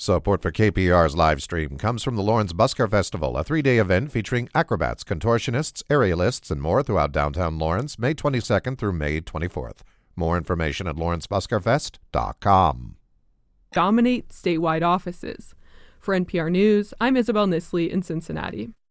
Support for KPR's live stream comes from the Lawrence Busker Festival, a 3-day event featuring acrobats, contortionists, aerialists, and more throughout downtown Lawrence, May 22nd through May 24th. More information at lawrencebuskerfest.com. Dominate statewide offices. For NPR News, I'm Isabel Nisley in Cincinnati.